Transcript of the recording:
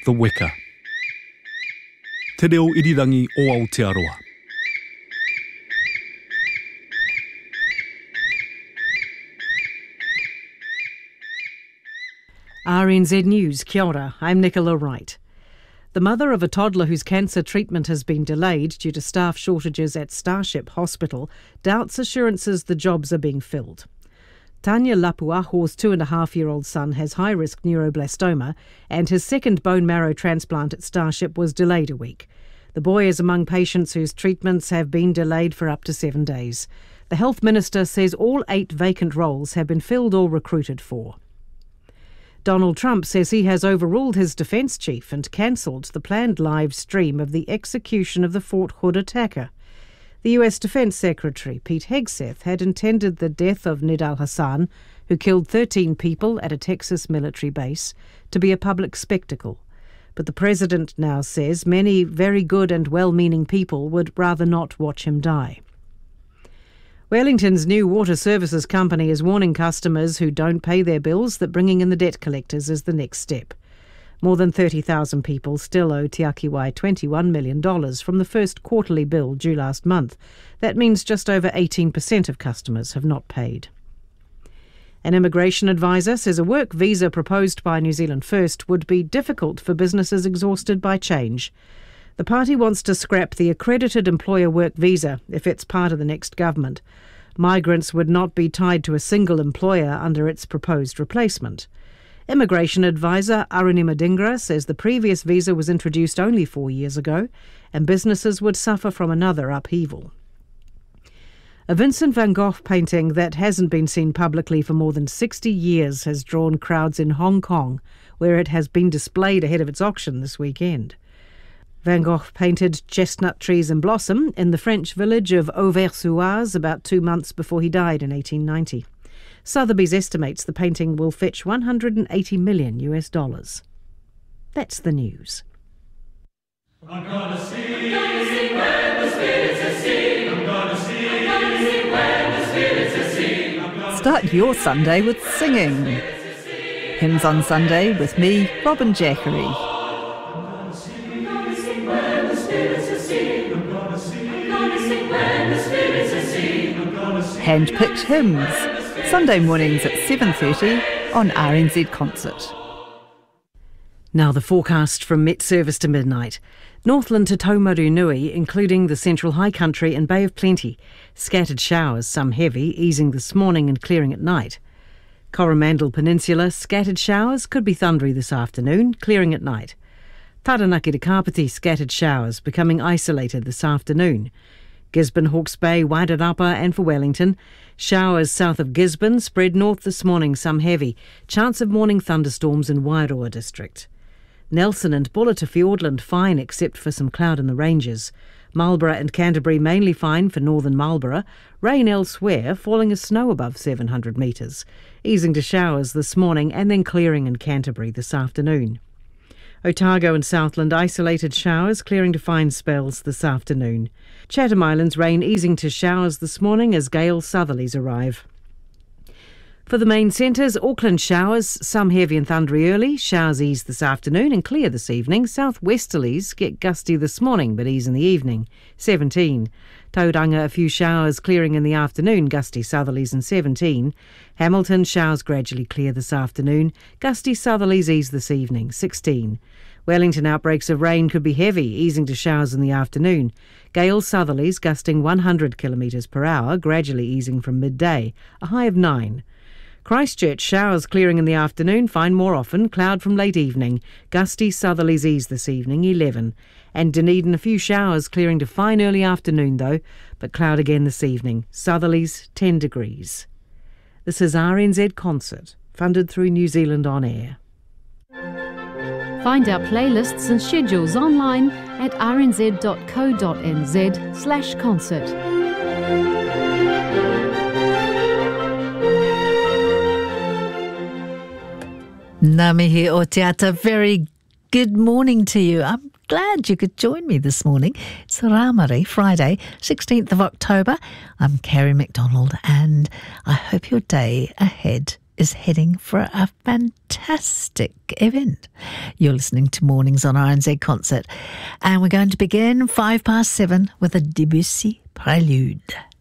The Weka. Te reo irirangi o Aotearoa. RNZ News, kia ora, I'm Nicola Wright. The mother of a toddler whose cancer treatment has been delayed due to staff shortages at Starship Hospital doubts assurances the jobs are being filled. Tanya Lapuaho's 2.5-year-old son has high-risk neuroblastoma and his second bone marrow transplant at Starship was delayed a week. The boy is among patients whose treatments have been delayed for up to 7 days. The Health Minister says all 8 vacant roles have been filled or recruited for. Donald Trump says he has overruled his defence chief and cancelled the planned live stream of the execution of the Fort Hood attacker. The US Defence Secretary, Pete Hegseth, had intended the death of Nidal Hassan, who killed 13 people at a Texas military base, to be a public spectacle. But the president now says many very good and well-meaning people would rather not watch him die. Wellington's new water services company is warning customers who don't pay their bills that bringing in the debt collectors is the next step. More than 30,000 people still owe Te Akiwai $21 million from the first quarterly bill due last month. That means just over 18% of customers have not paid. An immigration advisor says a work visa proposed by New Zealand First would be difficult for businesses exhausted by change. The party wants to scrap the accredited employer work visa if it's part of the next government. Migrants would not be tied to a single employer under its proposed replacement. Immigration advisor Arunima Dingra says the previous visa was introduced only 4 years ago and businesses would suffer from another upheaval. A Vincent van Gogh painting that hasn't been seen publicly for more than 60 years has drawn crowds in Hong Kong, where it has been displayed ahead of its auction this weekend. Van Gogh painted chestnut trees in blossom in the French village of Auvers-sur-Oise about 2 months before he died in 1890. Sotheby's estimates the painting will fetch $180 million. That's the news. I'm gonna sing when the spirits are sing. I'm gonna sing when the spirits are sing. Start your Sunday with singing. Hymns on Sunday with me, Robin Jackery. Hand-picked hymns, Sunday mornings at 7:30 on RNZ Concert. Now the forecast from Met Service to midnight. Northland to Taumarunui, including the Central High Country and Bay of Plenty. Scattered showers, some heavy, easing this morning and clearing at night. Coromandel Peninsula, scattered showers, could be thundery this afternoon, clearing at night. Taranaki to Kapiti, scattered showers, becoming isolated this afternoon. Gisborne, Hawke's Bay, Wairarapa and for Wellington. Showers south of Gisborne, spread north this morning, some heavy. Chance of morning thunderstorms in Wairoa district. Nelson and Buller to Fiordland fine except for some cloud in the ranges. Marlborough and Canterbury mainly fine for northern Marlborough. Rain elsewhere, falling as snow above 700 metres. Easing to showers this morning and then clearing in Canterbury this afternoon. Otago and Southland isolated showers, clearing to fine spells this afternoon. Chatham Islands rain easing to showers this morning as gale southerlies arrive. For the main centres, Auckland showers, some heavy and thundery early. Showers ease this afternoon and clear this evening. Southwesterlies get gusty this morning but ease in the evening. 17. Tauranga, a few showers clearing in the afternoon, gusty southerlies and 17. Hamilton, showers gradually clear this afternoon. Gusty southerlies ease this evening. 16. Wellington, outbreaks of rain could be heavy, easing to showers in the afternoon. Gale southerlies gusting 100 km per hour, gradually easing from midday. A high of 9. Christchurch, showers clearing in the afternoon, fine more often, cloud from late evening. Gusty southerlies ease this evening, 11. And Dunedin, a few showers clearing to fine early afternoon though, but cloud again this evening. Southerlies, 10 degrees. This is RNZ Concert, funded through New Zealand On Air. Find our playlists and schedules online at rnz.co.nz/concert. Ngā mihi o te ata, very good morning to you. I'm glad you could join me this morning. It's Rāmari, Friday, 16th of October. I'm Carrie McDonald and I hope your day ahead is heading for a fantastic event. You're listening to Mornings on RNZ Concert, and we're going to begin 7:05 with a Debussy prelude.